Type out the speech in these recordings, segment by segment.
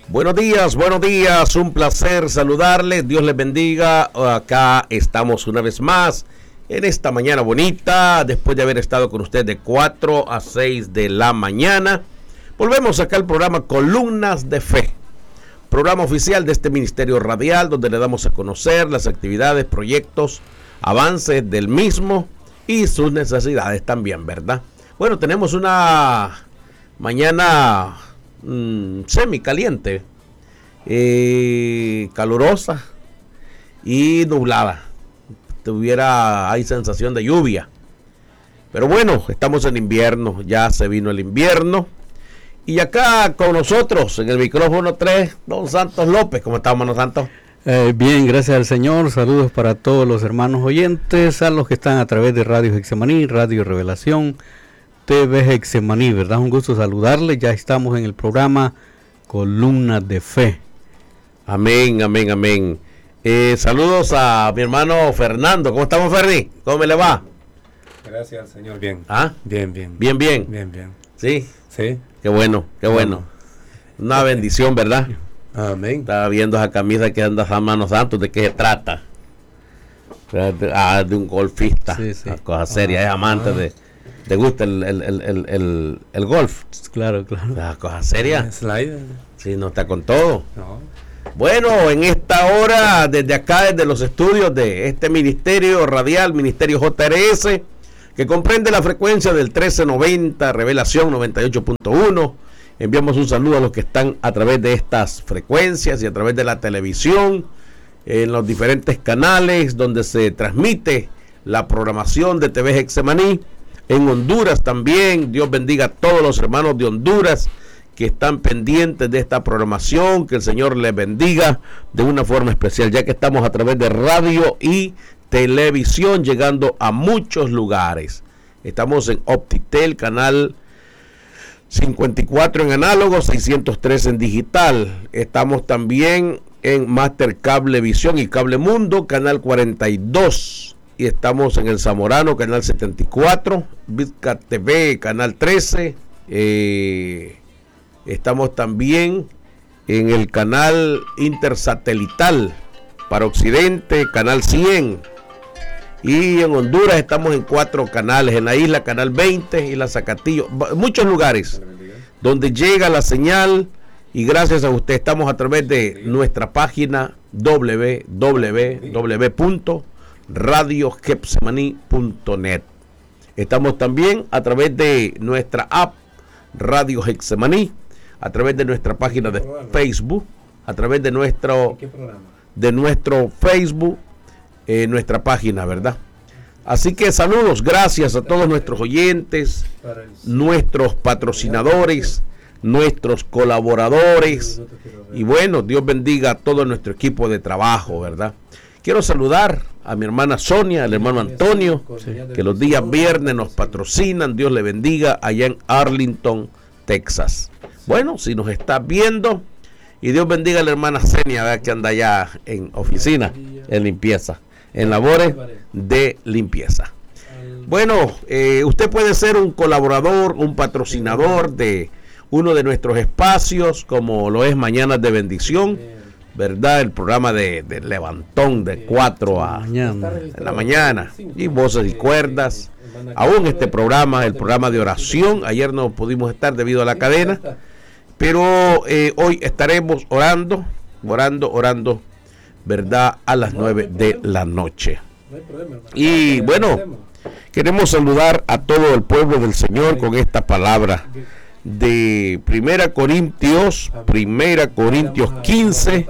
Buenos días, un placer saludarles, Dios les bendiga. Acá estamos una vez más en esta mañana bonita, después de haber estado con ustedes de 4 a 6 de la mañana. Volvemos acá al programa Columnas de Fe, programa oficial de este ministerio radial, donde le damos a conocer las actividades, proyectos, avances del mismo y sus necesidades también, ¿verdad? Bueno, tenemos una mañana semicaliente, calurosa y nublada. Hay sensación de lluvia, pero bueno, estamos en invierno, ya se vino el invierno. Y acá con nosotros en el micrófono 3, don Santos López. ¿Cómo estamos, don Santos? Bien, gracias al Señor. Saludos para todos los hermanos oyentes, a los que están a través de Radio Getsemaní, Radio Revelación, TV Getsemaní, ¿verdad? Un gusto saludarles. Ya estamos en el programa Columnas de Fe. Amén, amén, amén. Saludos a mi hermano Fernando. ¿Cómo estamos, Ferdi? ¿Cómo me le va? Gracias al Señor, bien. ¿Ah? Bien, bien. Bien, bien. Bien, bien. ¿Sí? Sí. Qué bueno, qué bueno. Una bendición, ¿verdad? Amén. Estaba viendo esa camisa que anda San Mano Santos. ¿De qué se trata? De un golfista. Sí, sí. Una cosa seria. Es amante ¿te gusta el golf? Claro, claro. Una cosa seria. Slide. Sí, no está con todo. No. Bueno, en esta hora, desde acá, desde los estudios de este ministerio radial, Ministerio JRS, que comprende la frecuencia del 1390, Revelación 98.1. Enviamos un saludo a los que están a través de estas frecuencias y a través de la televisión, en los diferentes canales donde se transmite la programación de TV Getsemaní. En Honduras también, Dios bendiga a todos los hermanos de Honduras que están pendientes de esta programación, que el Señor les bendiga de una forma especial, ya que estamos a través de radio y televisión, llegando a muchos lugares. Estamos en Optitel, canal 54 en análogo, 603 en digital. Estamos también en Master Cablevisión y Cable Mundo, canal 42. Y estamos en el Zamorano, canal 74, Vizca TV, canal 13. Estamos también en el canal intersatelital para Occidente, canal 100. Y en Honduras estamos en 4 canales, en la isla canal 20 y la Zacatillo, muchos lugares donde llega la señal. Y gracias a usted estamos a través de nuestra página www.radiogetsemaní.net. Estamos también a través de nuestra app Radio Getsemaní, a través de nuestra página de Facebook, a través de nuestro Facebook, nuestra página, ¿verdad? Así que saludos, gracias a todos nuestros oyentes, nuestros patrocinadores, nuestros colaboradores, y bueno, Dios bendiga a todo nuestro equipo de trabajo, ¿verdad? Quiero saludar a mi hermana Sonia, al hermano Antonio, que los días viernes nos patrocinan. Dios le bendiga allá en Arlington, Texas. Bueno, si nos está viendo, y Dios bendiga a la hermana Senia, ¿verdad?, que anda allá en oficina, en limpieza, en labores de limpieza. Bueno, usted puede ser un colaborador, un patrocinador de uno de nuestros espacios, como lo es Mañanas de Bendición, ¿verdad? El programa de Levantón de 4 a la mañana, y Voces y Cuerdas. Aún este programa, el programa de oración, ayer no pudimos estar debido a la cadena, pero hoy estaremos orando, ¿verdad?, a las 9 de la noche. Y bueno, queremos saludar a todo el pueblo del Señor con esta palabra de 1 Corintios 15,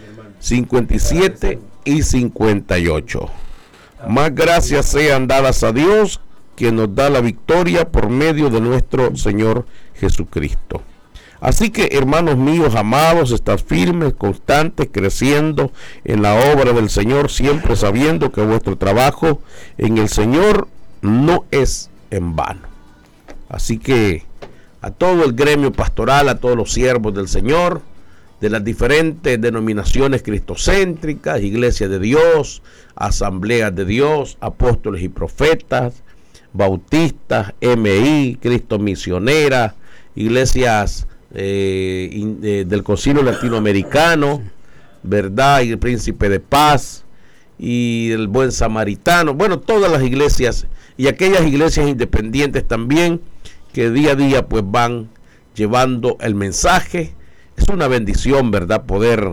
57 y 58. Más gracias sean dadas a Dios, quien nos da la victoria por medio de nuestro Señor Jesucristo. Así que, hermanos míos amados, estad firmes, constantes, creciendo en la obra del Señor, siempre sabiendo que vuestro trabajo en el Señor no es en vano. Así que a todo el gremio pastoral, a todos los siervos del Señor, de las diferentes denominaciones cristocéntricas, Iglesia de Dios, Asambleas de Dios, Apóstoles y Profetas, Bautistas, MI, Cristo Misionera, iglesias del Concilio Latinoamericano, ¿verdad? Y el Príncipe de Paz y el Buen Samaritano, bueno, todas las iglesias y aquellas iglesias independientes también que día a día pues van llevando el mensaje. Es una bendición, ¿verdad?, poder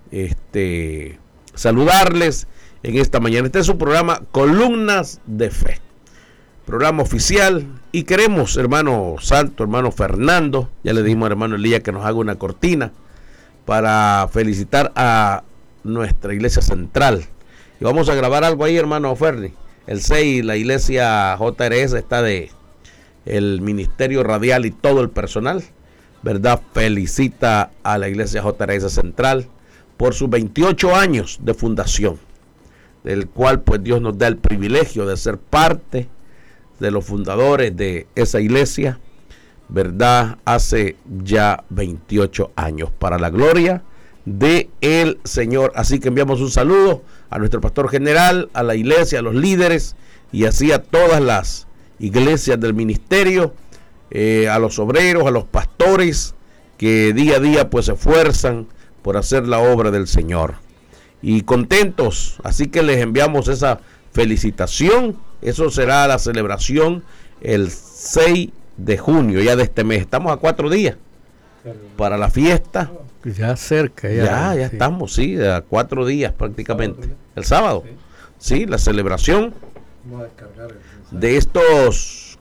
saludarles en esta mañana. Este es su programa Columnas de Fe, programa oficial, y queremos, hermano Santo, hermano Fernando, ya le dijimos a hermano Elías que nos haga una cortina para felicitar a nuestra iglesia central. Y vamos a grabar algo ahí, hermano Ferni. El 6, la iglesia JRS está de el ministerio radial y todo el personal, ¿verdad? Felicita a la iglesia JRS Central por sus 28 años de fundación, del cual pues Dios nos da el privilegio de ser parte de los fundadores de esa iglesia, ¿verdad? Hace ya 28 años, para la gloria de el Señor. Así que enviamos un saludo a nuestro pastor general, a la iglesia, a los líderes y así a todas las iglesias del ministerio, a los obreros, a los pastores que día a día pues se esfuerzan por hacer la obra del Señor. Y contentos, así que les enviamos esa felicitación. Eso será la celebración el 6 de junio, ya de este mes. Estamos a 4 días para la fiesta. Ya cerca. Ya sí. Estamos, sí, a 4 días prácticamente. El sábado. Sí, la celebración de estos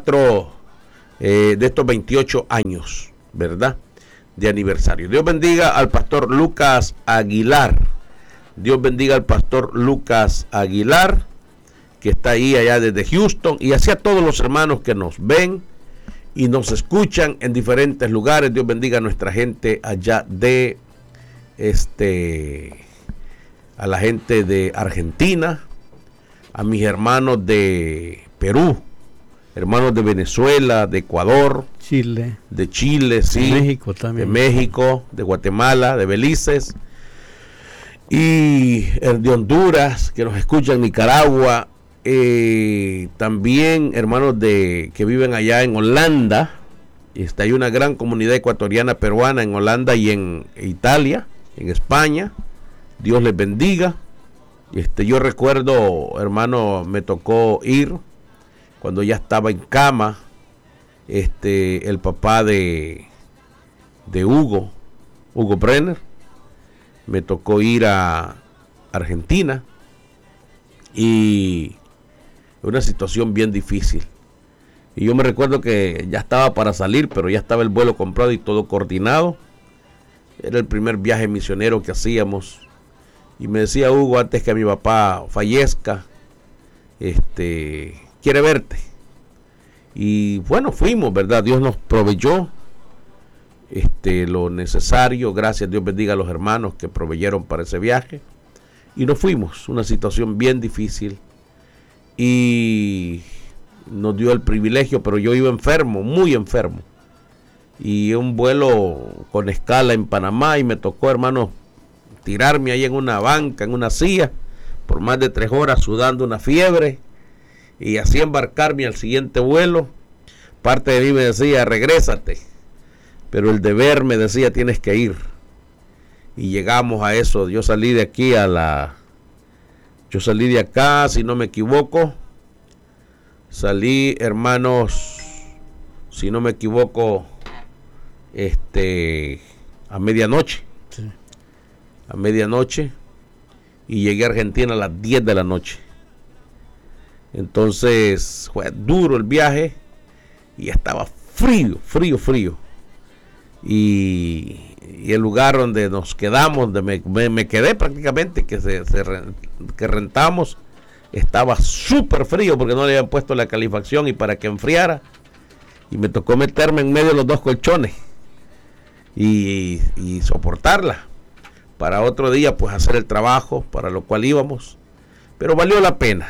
28 años, ¿verdad?, de aniversario. Dios bendiga al pastor Lucas Aguilar. Dios bendiga al pastor Lucas Aguilar, que está ahí allá desde Houston, y así a todos los hermanos que nos ven y nos escuchan en diferentes lugares. Dios bendiga a nuestra gente allá de a la gente de Argentina, a mis hermanos de Perú, hermanos de Venezuela, de Ecuador, Chile, de Chile, sí, de México también, de México, de Guatemala, de Belice, y el de Honduras, que nos escuchan, Nicaragua, también hermanos que viven allá en Holanda. Hay una gran comunidad ecuatoriana peruana en Holanda y en Italia, en España. Dios les bendiga. Yo recuerdo, hermano, me tocó ir cuando ya estaba en cama, el papá de Hugo Brenner. Me tocó ir a Argentina y una situación bien difícil. Y yo me recuerdo que ya estaba para salir, pero ya estaba el vuelo comprado y todo coordinado. Era el primer viaje misionero que hacíamos. Y me decía Hugo, antes que mi papá fallezca, quiere verte. Y bueno, fuimos, ¿verdad? Dios nos proveyó lo necesario. Gracias, Dios bendiga a los hermanos que proveyeron para ese viaje. Y nos fuimos, una situación bien difícil. Y nos dio el privilegio, pero yo iba enfermo, muy enfermo. Y un vuelo con escala en Panamá, y me tocó, hermano, tirarme ahí en una banca, en una silla, por más de 3 horas sudando una fiebre, y así embarcarme al siguiente vuelo. Parte de mí me decía, regrésate, pero el deber me decía, tienes que ir. Y llegamos a eso. Yo salí de acá, si no me equivoco, salí, hermanos, si no me equivoco, a medianoche. Sí. A medianoche, y llegué a Argentina a las 10 de la noche. Entonces fue duro el viaje y estaba frío. Y el lugar donde nos quedamos, donde me quedé prácticamente, que rentamos, estaba súper frío porque no le habían puesto la calefacción y para que enfriara. Y me tocó meterme en medio de los 2 colchones y soportarla. Para otro día pues hacer el trabajo para lo cual íbamos, pero valió la pena,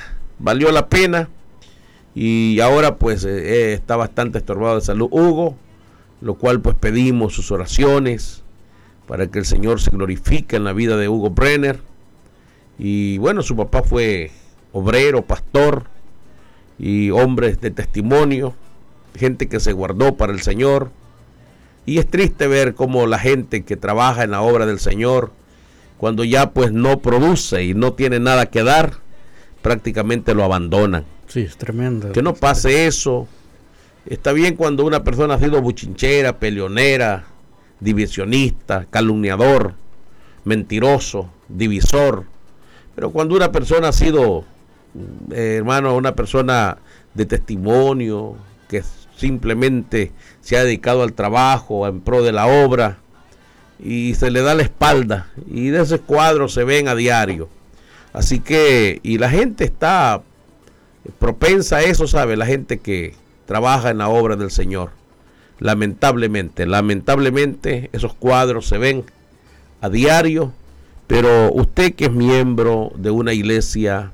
y ahora pues está bastante estorbado de salud Hugo, lo cual pues pedimos sus oraciones para que el Señor se glorifique en la vida de Hugo Brenner. Y bueno, su papá fue obrero, pastor y hombre de testimonio, gente que se guardó para el Señor. Y es triste ver cómo la gente que trabaja en la obra del Señor, cuando ya pues no produce y no tiene nada que dar, prácticamente lo abandonan. Sí, es tremendo. Que no pase eso. Está bien cuando una persona ha sido buchinchera, peleonera, divisionista, calumniador, mentiroso, divisor. Pero cuando una persona ha sido, hermano, una persona de testimonio, que simplemente se ha dedicado al trabajo, en pro de la obra, y se le da la espalda, y de esos cuadros se ven a diario. Así que, y la gente está propensa a eso, ¿sabe? La gente que trabaja en la obra del Señor. Lamentablemente, esos cuadros se ven a diario, pero usted que es miembro de una iglesia,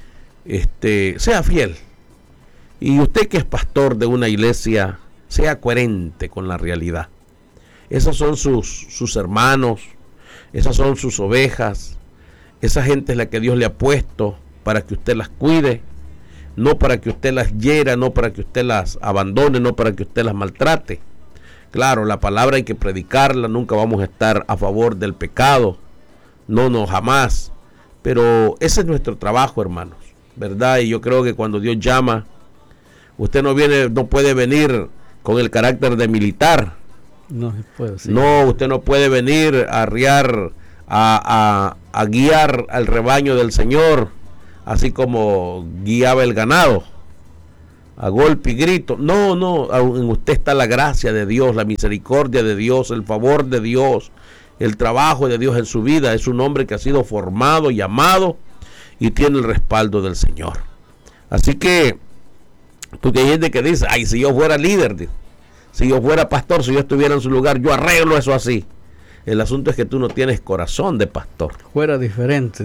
sea fiel. Y usted que es pastor de una iglesia, sea coherente con la realidad. Esos son sus hermanos, esas son sus ovejas, esa gente es la que Dios le ha puesto para que usted las cuide, no para que usted las hiera, no para que usted las abandone, no para que usted las maltrate. Claro, la palabra hay que predicarla, nunca vamos a estar a favor del pecado, no, jamás. Pero ese es nuestro trabajo, hermanos, ¿verdad? Y yo creo que cuando Dios llama, usted no puede venir con el carácter de militar. No se puede. Sí. No, usted no puede venir a arriar, a guiar al rebaño del Señor, así como guiaba el ganado, a golpe y grito. No, en usted está la gracia de Dios, la misericordia de Dios, el favor de Dios, el trabajo de Dios en su vida. Es un hombre que ha sido formado y amado y tiene el respaldo del Señor. Así que, porque hay gente que dice, ay, si yo fuera líder, si yo fuera pastor, si yo estuviera en su lugar, yo arreglo eso así. El asunto es que tú no tienes corazón de pastor. Fuera diferente.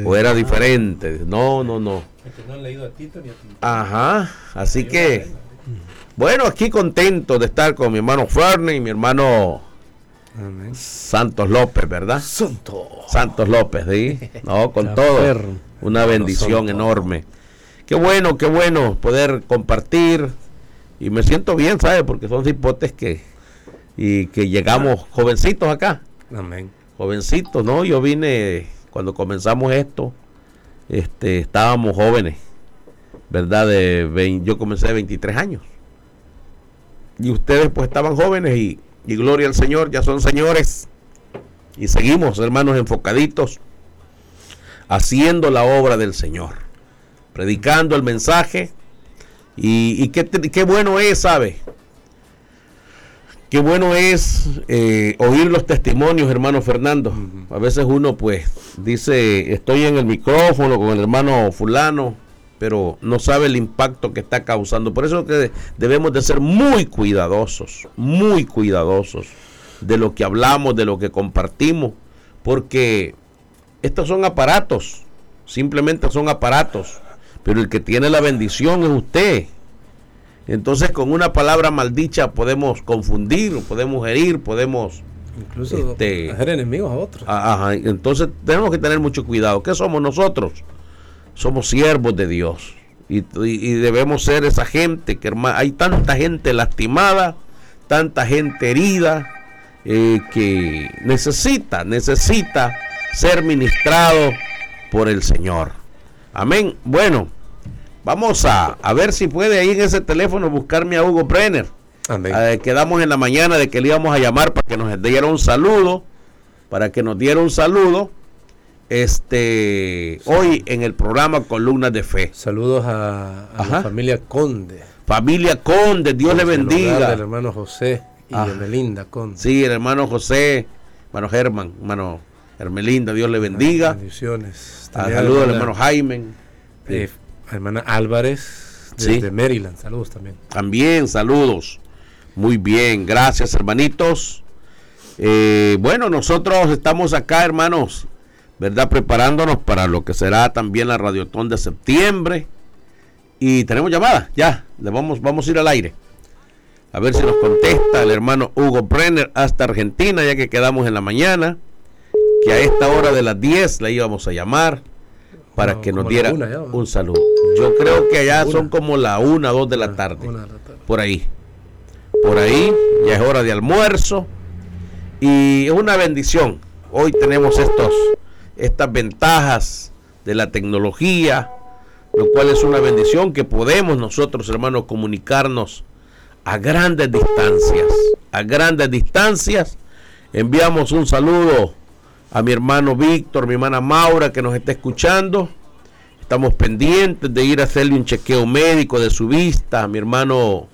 No. Es que no han leído a Tito ni a Tito. Ajá, así que, bueno, aquí contento de estar con mi hermano Fernie y mi hermano Amén. Santos López, ¿verdad? Santos López, ¿sí? No, con todo. Una bendición enorme. Qué bueno poder compartir. Y me siento bien, ¿sabes? Porque son cipotes que llegamos jovencitos acá. Amén. Jovencitos, ¿no? Yo vine, cuando comenzamos esto, estábamos jóvenes, ¿verdad? Yo comencé de 23 años. Y ustedes pues estaban jóvenes y gloria al Señor, ya son señores. Y seguimos, hermanos, enfocaditos, haciendo la obra del Señor, predicando el mensaje. Y qué bueno es, ¿sabe? Qué bueno es oír los testimonios, hermano Fernando. A veces uno pues dice, estoy en el micrófono con el hermano fulano, pero no sabe el impacto que está causando. Por eso que debemos de ser muy cuidadosos de lo que hablamos, de lo que compartimos, porque estos son aparatos, simplemente son aparatos, pero el que tiene la bendición es usted. Entonces con una palabra maldicha podemos confundir, podemos herir, podemos incluso hacer enemigos a otros. Ajá, entonces tenemos que tener mucho cuidado. ¿Qué somos nosotros? Somos siervos de Dios y debemos ser esa gente que, hermano, hay tanta gente lastimada, tanta gente herida, que necesita ser ministrado por el Señor. Amén. Bueno, vamos a ver si puede ahí en ese teléfono buscarme a Hugo Brenner. Amén. Quedamos en la mañana de que le íbamos a llamar para que nos diera un saludo, hoy en el programa Columnas de Fe. Saludos a la familia Conde. Familia Conde, Dios le bendiga. El hermano José y Hermelinda Conde. Sí, el hermano José, hermano Germán, hermano Hermelinda, Dios le bendiga. Bendiciones. Saludos al hermano Jaime. Hermana Álvarez de Maryland, saludos también. También saludos. Muy bien, gracias hermanitos. Bueno, nosotros estamos acá, hermanos, ¿verdad? Preparándonos para lo que será también la Radiotón de septiembre. Y tenemos llamada, ya, vamos a ir al aire. A ver si nos contesta el hermano Hugo Brenner hasta Argentina, ya que quedamos en la mañana, que a esta hora de las 10 le íbamos a llamar para que nos diera un saludo. Yo creo que allá son como la 1, 2 de la tarde. Por ahí. Ya es hora de almuerzo. Y es una bendición. Hoy tenemos estas ventajas de la tecnología, lo cual es una bendición que podemos nosotros, hermanos, comunicarnos a grandes distancias. A grandes distancias. Enviamos un saludo a mi hermano Víctor, mi hermana Maura, que nos está escuchando. Estamos pendientes de ir a hacerle un chequeo médico de su vista. A mi hermano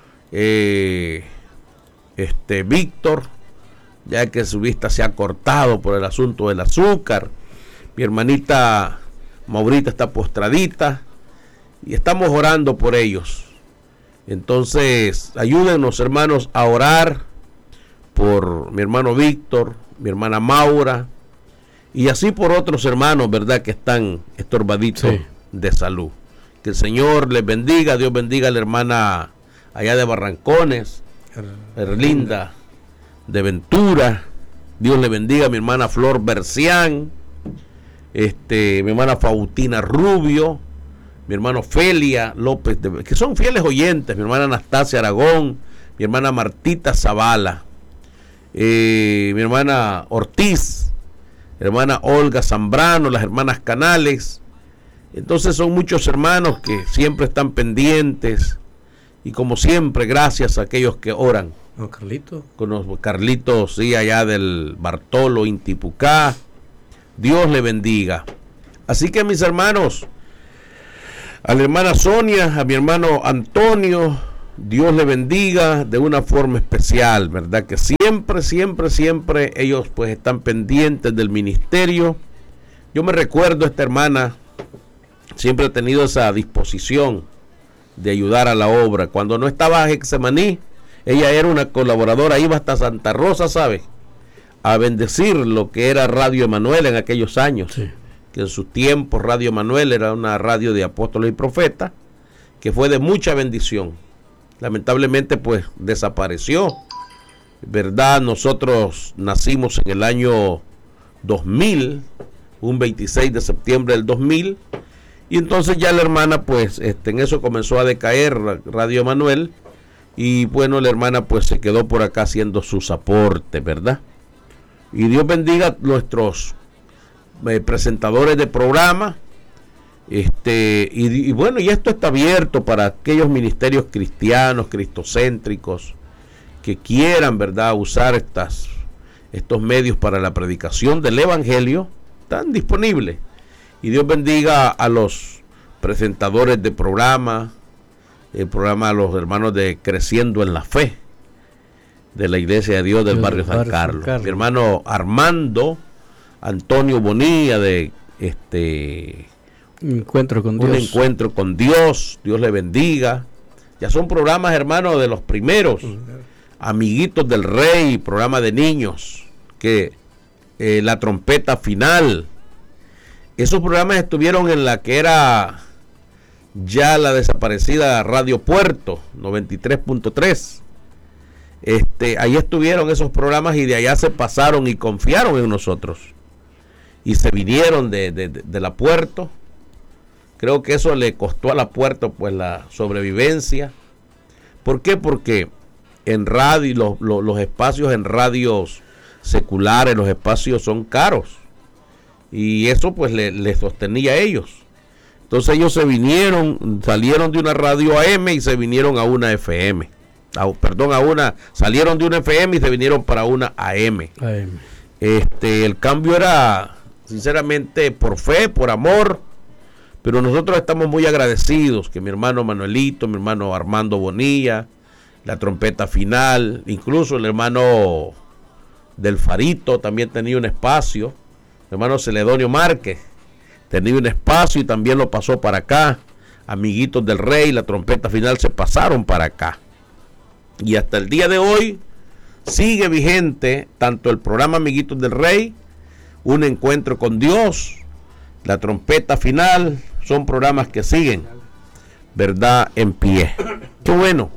Víctor, ya que su vista se ha cortado por el asunto del azúcar. Mi hermanita Maurita está postradita y estamos orando por ellos. Entonces, ayúdenos, hermanos, a orar por mi hermano Víctor, mi hermana Maura, y así por otros hermanos, ¿verdad?, que están estorbaditos de salud. Que el Señor les bendiga. Dios bendiga a la hermana allá de Barrancones, Erlinda de Ventura. Dios le bendiga a mi hermana Flor Bercián, mi hermana Faustina Rubio, mi hermano Felia López, que son fieles oyentes, mi hermana Anastasia Aragón, mi hermana Martita Zavala, mi hermana Ortiz, hermana Olga Zambrano, las hermanas Canales. Entonces son muchos hermanos que siempre están pendientes, y como siempre, gracias a aquellos que oran. Carlito. Con los Carlitos, sí, allá del Bartolo, Intipucá. Dios le bendiga. Así que, mis hermanos, a la hermana Sonia, a mi hermano Antonio, Dios le bendiga de una forma especial, ¿verdad? Que siempre ellos pues están pendientes del ministerio. Yo me recuerdo, esta hermana siempre ha tenido esa disposición de ayudar a la obra. Cuando no estaba en Getsemaní, ella era una colaboradora, iba hasta Santa Rosa, ¿sabe?, a bendecir lo que era Radio Emanuel en aquellos años. Sí. Que en sus tiempos Radio Emanuel era una radio de apóstoles y profetas, que fue de mucha bendición. Lamentablemente pues desapareció, ¿verdad? Nosotros nacimos en el año 2000, un 26 de septiembre del 2000, y entonces ya la hermana pues en eso comenzó a decaer Radio Emanuel, y bueno, la hermana pues se quedó por acá haciendo sus aportes, ¿verdad? Y Dios bendiga a nuestros presentadores de programa. Y bueno, y esto está abierto para aquellos ministerios cristianos, cristocéntricos, que quieran, ¿verdad?, usar estos medios para la predicación del evangelio. Están disponibles. Y Dios bendiga a los presentadores de programa, el programa a los hermanos de Creciendo en la Fe, de la Iglesia de Dios del barrio San Carlos. Mi hermano Armando Antonio Bonilla de Encuentro con Dios. Un encuentro con Dios. Dios le bendiga. Ya son programas, hermanos, de los primeros. Amiguitos del Rey, programa de niños, que la trompeta final. Esos programas estuvieron en la que era ya la desaparecida Radio Puerto 93.3. Ahí estuvieron esos programas, y de allá se pasaron y confiaron en nosotros y se vinieron de la Puerto. Creo que eso le costó a la Puerto pues la sobrevivencia. ¿Por qué? Porque en radio, los espacios en radios seculares, los espacios son caros, y eso pues le sostenía a ellos. Entonces ellos salieron de una radio AM y se vinieron a una FM. Salieron de una FM y se vinieron para una AM. El cambio era sinceramente por fe, por amor, pero nosotros estamos muy agradecidos que mi hermano Manuelito, mi hermano Armando Bonilla, la trompeta final, incluso el hermano del Farito también tenía un espacio, mi hermano Celedonio Márquez tenía un espacio y también lo pasó para acá. Amiguitos del Rey, la trompeta final se pasaron para acá. Y hasta el día de hoy sigue vigente tanto el programa Amiguitos del Rey, Un Encuentro con Dios, la trompeta final. Son programas que siguen, ¿verdad?, en pie. Qué bueno.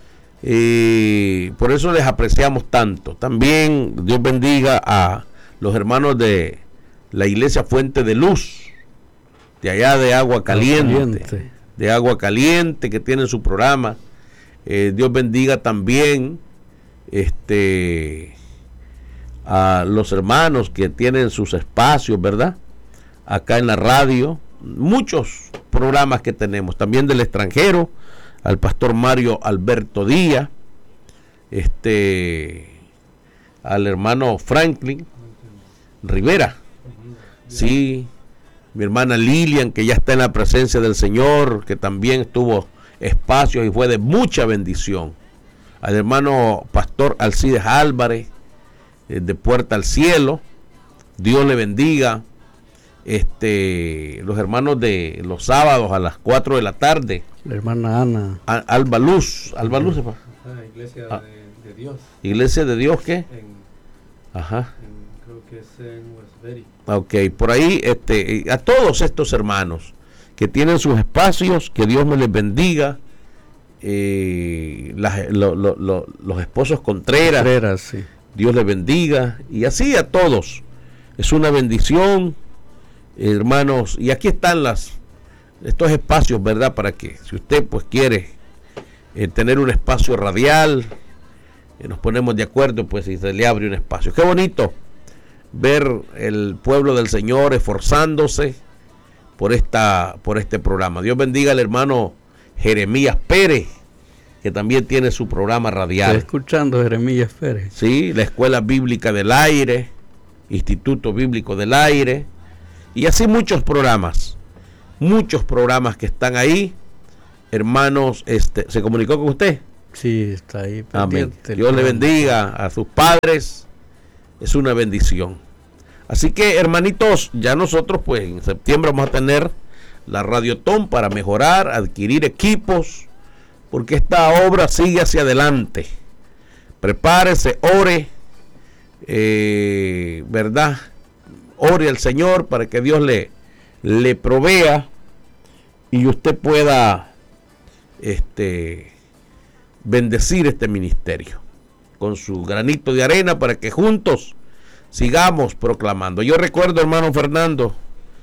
Por eso les apreciamos tanto. También Dios bendiga a los hermanos de la Iglesia Fuente de Luz, de allá de Agua Caliente, que tienen su programa. Dios bendiga también a los hermanos que tienen sus espacios, ¿verdad? Acá en la radio, muchos programas que tenemos, también del extranjero, al pastor Mario Alberto Díaz, al hermano Franklin Rivera, sí, mi hermana Lilian, que ya está en la presencia del Señor, que también tuvo espacios y fue de mucha bendición, al hermano pastor Alcides Álvarez, de Puerta al Cielo, Dios le bendiga, los hermanos de los sábados a las 4 de la tarde, la hermana Ana, Alba Luz, Iglesia de Dios. Iglesia de Dios, ¿qué? Creo que es en Westbury. Ok, por ahí, a todos estos hermanos que tienen sus espacios, que Dios me les bendiga. Los esposos Contreras, sí. Dios les bendiga, y así a todos. Es una bendición, hermanos, y aquí están estos espacios, ¿verdad? Para que, si usted pues quiere tener un espacio radial, nos ponemos de acuerdo, pues, y se le abre un espacio. Qué bonito ver el pueblo del Señor esforzándose por este programa. Dios bendiga al hermano Jeremías Pérez, que también tiene su programa radial. Estoy escuchando Jeremías Pérez. Sí, la Escuela Bíblica del Aire, Instituto Bíblico del Aire, y así muchos programas que están ahí. Hermanos, ¿se comunicó con usted? Sí, está ahí pendiente. Amén. Dios le bendiga a sus padres, es una bendición. Así que, hermanitos, ya nosotros pues en septiembre vamos a tener la Radiotón para mejorar, adquirir equipos, porque esta obra sigue hacia adelante. Prepárese, ore, ¿verdad? Ore al Señor para que Dios le provea y usted pueda bendecir este ministerio con su granito de arena para que juntos sigamos proclamando. Yo recuerdo, hermano Fernando,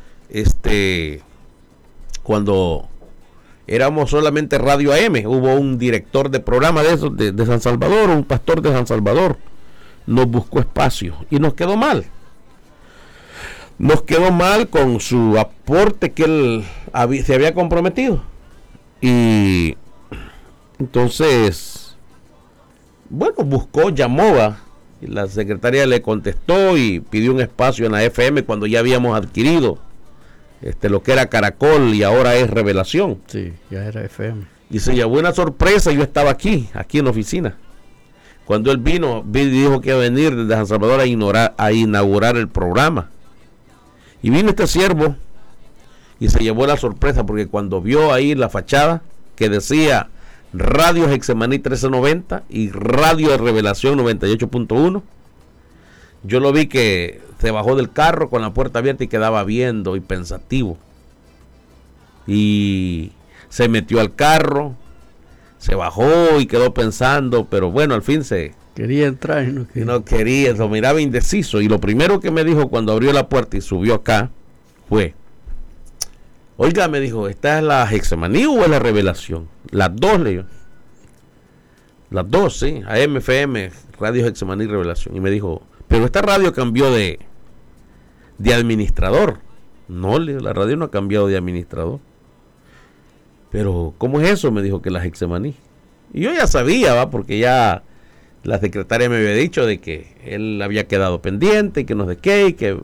cuando éramos solamente Radio AM, hubo un director de programa de esos de San Salvador, un pastor de San Salvador, nos buscó espacio y nos quedó mal. Nos quedó mal con su aporte que él se había comprometido. Y entonces, bueno, buscó, llamó, y la secretaria le contestó y pidió un espacio en la FM cuando ya habíamos adquirido lo que era Caracol y ahora es Revelación. Sí, ya era FM. Y se llevó una sorpresa. Yo estaba aquí en la oficina. Cuando él vino y dijo que iba a venir desde San Salvador a inaugurar el programa. Y vino este siervo y se llevó la sorpresa, porque cuando vio ahí la fachada que decía Radio Hexemaní 1390 y Radio Revelación 98.1, yo lo vi que se bajó del carro con la puerta abierta y quedaba viendo y pensativo. Y se metió al carro, se bajó y quedó pensando, pero bueno, al fin quería entrar y no quería, lo miraba indeciso. Y lo primero que me dijo cuando abrió la puerta y subió acá fue: oiga, me dijo, ¿esta es la Hexemaní o es la Revelación? Las dos, le digo. Las dos, sí, AM, FM, Radio Hexemaní y Revelación. Y me dijo, pero esta radio cambió de administrador. No, le digo, la radio no ha cambiado de administrador. Pero, ¿cómo es eso? Me dijo que la Hexemaní. Y yo ya sabía, porque ya la secretaria me había dicho de que él había quedado pendiente, que no sé qué, y que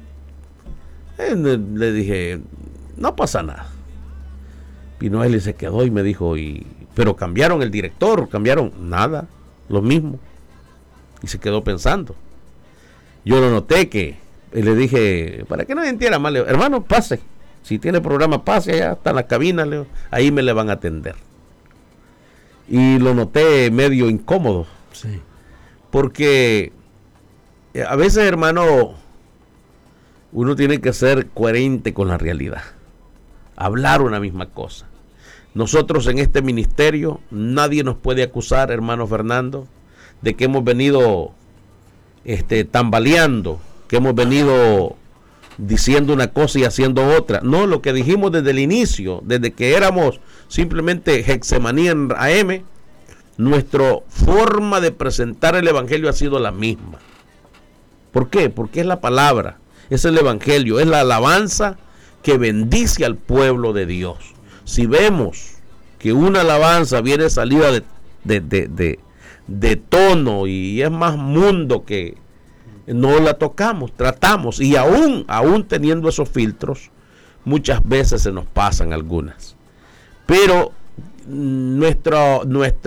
le dije, no pasa nada. Vino él y se quedó y me dijo, pero cambiaron el director, cambiaron nada, lo mismo. Y se quedó pensando. Yo lo noté y le dije, para que no entienda mal, hermano, pase. Si tiene programa, pase, allá está en la cabina, ahí me le van a atender. Y lo noté medio incómodo. Sí. Porque a veces, hermano, uno tiene que ser coherente con la realidad. Hablar una misma cosa. Nosotros en este ministerio, nadie nos puede acusar, hermano Fernando, de que hemos venido tambaleando, que hemos venido diciendo una cosa y haciendo otra. No, lo que dijimos desde el inicio, desde que éramos simplemente Hexemaní en AM, nuestra forma de presentar el Evangelio ha sido la misma. ¿Por qué? Porque es la palabra, es el evangelio, es la alabanza que bendice al pueblo de Dios. Si vemos que una alabanza viene salida de tono y es más mundo, que no la tocamos, tratamos, y aún teniendo esos filtros, muchas veces se nos pasan algunas. Pero nuestra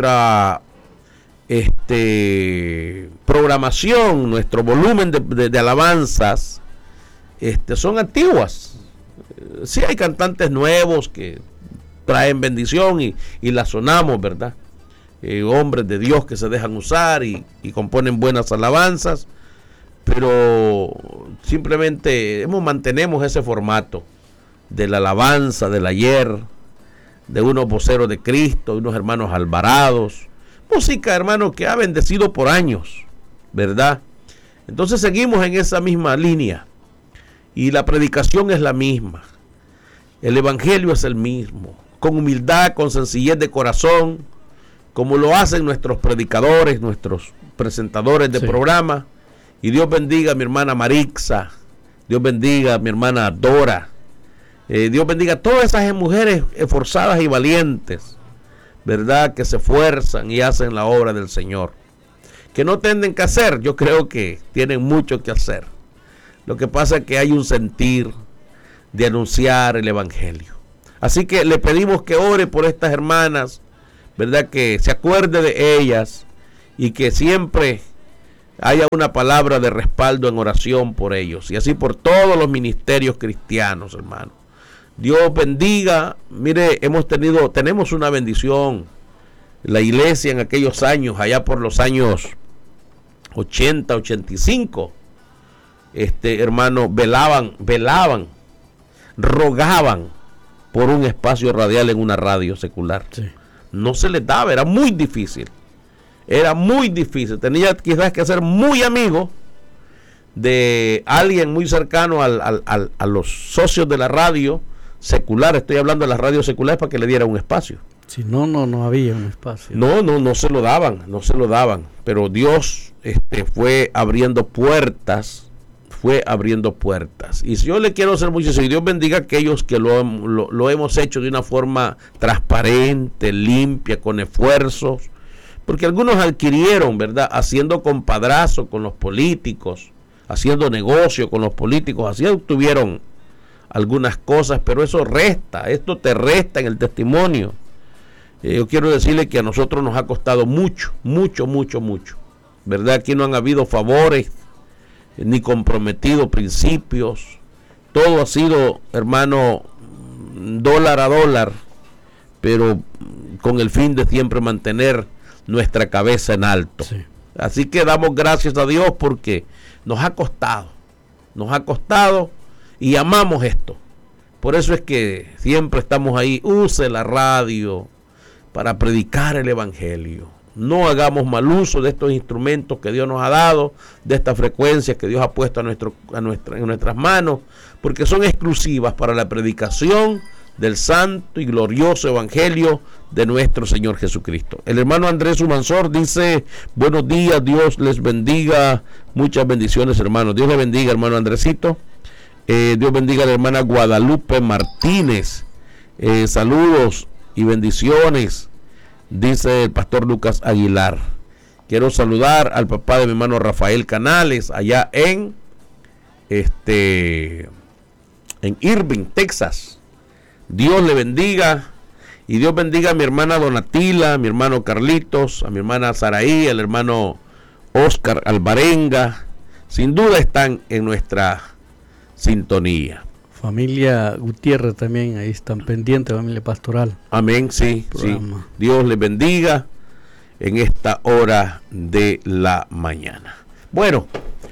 programación, nuestro volumen de alabanzas son antiguas. Sí hay cantantes nuevos que traen bendición y la sonamos, ¿verdad? Hombres de Dios que se dejan usar y componen buenas alabanzas, pero simplemente mantenemos ese formato de la alabanza del ayer, de unos voceros de Cristo, de unos hermanos Alvarados, música, hermano, que ha bendecido por años, ¿verdad? Entonces seguimos en esa misma línea y la predicación es la misma, el evangelio es el mismo, con humildad, con sencillez de corazón, como lo hacen nuestros predicadores, nuestros presentadores de programa. Y Dios bendiga a mi hermana Marixa, Dios bendiga a mi hermana Dora, Dios bendiga a todas esas mujeres esforzadas y valientes, ¿verdad? Que se esfuerzan y hacen la obra del Señor. Que no tienen que hacer, yo creo que tienen mucho que hacer. Lo que pasa es que hay un sentir de anunciar el evangelio. Así que le pedimos que ore por estas hermanas, ¿verdad? Que se acuerde de ellas y que siempre haya una palabra de respaldo en oración por ellos. Y así por todos los ministerios cristianos, hermano. Dios bendiga. Mire, tenemos una bendición. La iglesia en aquellos años, allá por los años 80, 85, hermano, velaban, rogaban por un espacio radial en una radio secular. Sí. No se les daba, era muy difícil. Tenía quizás que ser muy amigo de alguien muy cercano a los socios de la radio secular. Estoy hablando de las radios seculares para que le diera un espacio. Si no había un espacio. No se lo daban. Pero Dios fue abriendo puertas. Y si yo le quiero hacer mucho, Dios bendiga a aquellos que lo hemos hecho de una forma transparente, limpia, con esfuerzos. Porque algunos adquirieron, ¿verdad? Haciendo compadrazo con los políticos, haciendo negocio con los políticos, así obtuvieron algunas cosas, pero esto te resta en el testimonio. Yo quiero decirle que a nosotros nos ha costado mucho, ¿verdad? Aquí no han habido favores, ni comprometido principios, todo ha sido, hermano, dólar a dólar, pero con el fin de siempre mantener nuestra cabeza en alto. Sí. Así que damos gracias a Dios porque nos ha costado y amamos esto. Por eso es que siempre estamos ahí. Use la radio para predicar el evangelio. No hagamos mal uso de estos instrumentos que Dios nos ha dado, de estas frecuencias que Dios ha puesto en nuestras manos, porque son exclusivas para la predicación del santo y glorioso evangelio de nuestro Señor Jesucristo. El hermano Andrés Humansor dice: buenos días, Dios les bendiga, muchas bendiciones, hermano. Dios le bendiga, hermano Andresito. Dios bendiga a la hermana Guadalupe Martínez. Saludos y bendiciones, dice el pastor Lucas Aguilar. Quiero saludar al papá de mi hermano Rafael Canales, allá en Irving, Texas. Dios le bendiga y Dios bendiga a mi hermana Donatila, a mi hermano Carlitos, a mi hermana Saraí, al hermano Oscar Alvarenga. Sin duda están en nuestra sintonía. Familia Gutiérrez también, ahí están pendientes, familia pastoral. Amén, sí. Dios les bendiga en esta hora de la mañana. Bueno,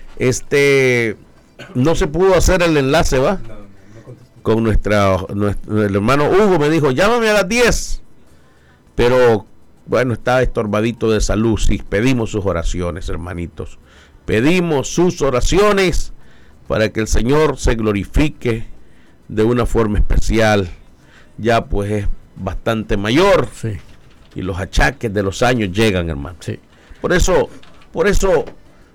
no se pudo hacer el enlace, ¿va? Con el hermano Hugo me dijo, llámame a las 10. Pero, bueno, está estorbadito de salud. Sí, pedimos sus oraciones, hermanitos. Pedimos sus oraciones para que el Señor se glorifique de una forma especial. Ya pues es bastante mayor. Sí. Y los achaques de los años llegan, hermano. Sí. Por eso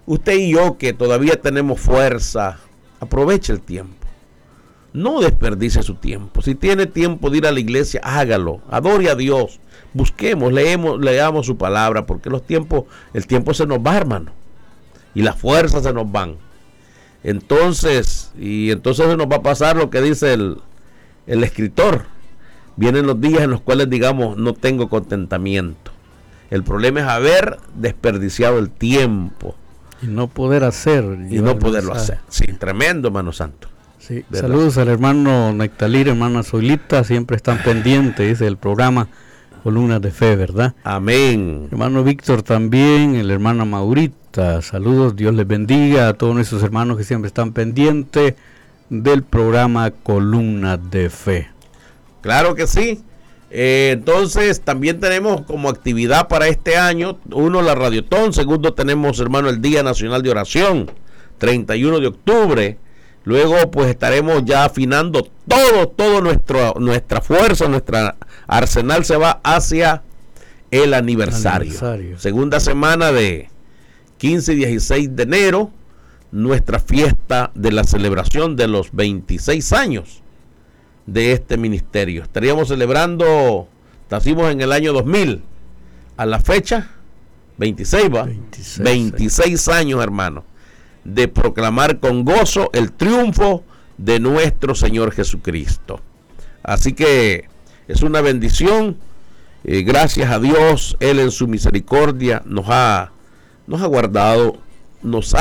usted y yo que todavía tenemos fuerza, aproveche el tiempo. No desperdicie su tiempo. Si tiene tiempo de ir a la iglesia, hágalo. Adore a Dios. Busquemos, leamos su palabra, porque el tiempo se nos va, hermano. Y las fuerzas se nos van. Entonces se nos va a pasar lo que dice el escritor. Vienen los días en los cuales digamos, no tengo contentamiento. El problema es haber desperdiciado el tiempo. Y no poder hacer. Y no poderlo hacer. Sí, tremendo, hermano santo. Sí. Saludos al hermano Nectalir, hermana Zoilita, siempre están pendientes, dice el programa Columnas de Fe, ¿verdad? Amén. Hermano Víctor también, el hermano Maurita, saludos, Dios les bendiga a todos nuestros hermanos que siempre están pendientes del programa Columnas de Fe. Claro que sí. Entonces también tenemos como actividad para este año, uno, la Radiotón, segundo tenemos, hermano, el Día Nacional de Oración, 31 de octubre. Luego pues estaremos ya afinando todo nuestra fuerza, nuestra arsenal se va hacia el aniversario. Segunda semana de 15 y 16 de enero, nuestra fiesta de la celebración de los 26 años de este ministerio. Estaríamos celebrando, nacimos en el año 2000, a la fecha, 26 va, 26 años, hermano, de proclamar con gozo el triunfo de nuestro Señor Jesucristo. Así que es una bendición, gracias a Dios, Él en su misericordia nos ha guardado, nos ha